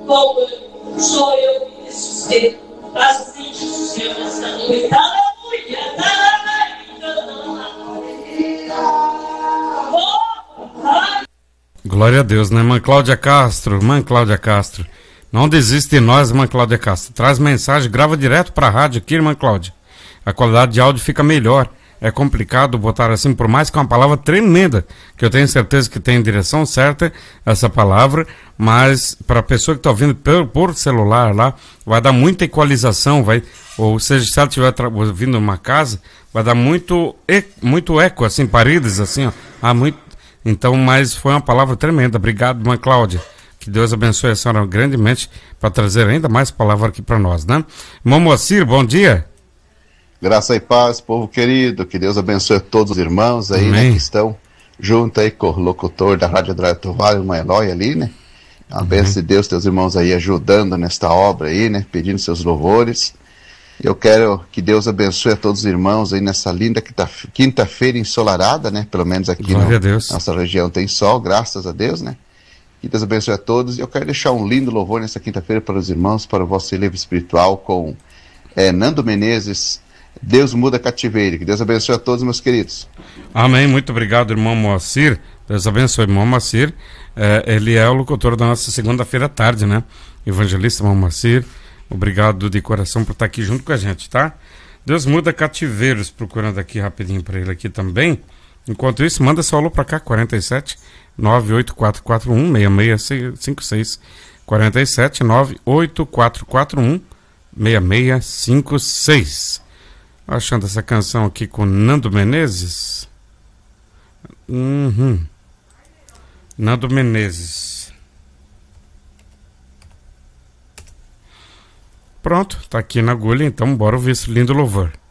Sou eu que te sustento, assim sustento essa noite. Glória a Deus, né? Irmã Cláudia Castro, não desiste de nós, irmã Cláudia Castro. Traz mensagem, grava direto pra rádio aqui, irmã Cláudia. A qualidade de áudio fica melhor. É complicado botar assim, por mais que é uma palavra tremenda, que eu tenho certeza que tem direção certa, essa palavra, mas para a pessoa que está ouvindo por celular lá, vai dar muita equalização, ou seja, se ela estiver ouvindo uma casa, vai dar muito eco, assim, paredes, assim, ó. Então, mas foi uma palavra tremenda. Obrigado, irmã Cláudia. Que Deus abençoe a senhora grandemente para trazer ainda mais palavra aqui para nós, né? Irmão Moacir, bom dia. Graça e paz, povo querido, que Deus abençoe a todos os irmãos aí, né, que estão junto aí com o locutor da Rádio Adrato Vale, o Eloy ali, né, a bênção de Deus, teus irmãos aí ajudando nesta obra aí, né, pedindo seus louvores. Eu quero que Deus abençoe a todos os irmãos aí nessa linda quinta-feira ensolarada, né, pelo menos aqui na nossa região tem sol, graças a Deus, né, que Deus abençoe a todos. Eu quero deixar um lindo louvor nessa quinta-feira para os irmãos, para o vosso livro espiritual com Nando Menezes, Deus muda cativeiro. Que Deus abençoe a todos, meus queridos. Amém, muito obrigado, irmão Moacir. Deus abençoe, irmão Moacir. Ele é o locutor da nossa segunda-feira à tarde, né? Evangelista, irmão Moacir. Obrigado de coração por estar aqui junto com a gente, tá? Deus muda cativeiros, procurando aqui rapidinho para ele aqui também. Enquanto isso, manda seu alô para cá, 47 98441 6656. 47 98441 6656. Achando essa canção aqui com Nando Menezes. Nando Menezes. Pronto, tá aqui na agulha, então bora ouvir esse lindo louvor.